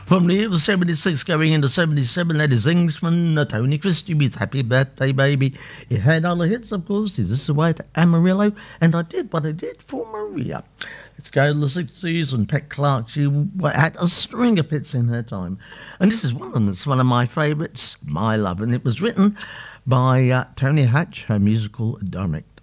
From the year 76 going into 77, that is Ingsman, Tony Christie with Happy Birthday Baby. He had other hits, of course. Is This the Way to Amarillo? And I Did What I Did for Maria. Let's go to the 60s, and Pat Clark, she had a string of hits in her time. And this is one of them. It's one of my favourites, My Love. And it was written by Tony Hatch, her musical director.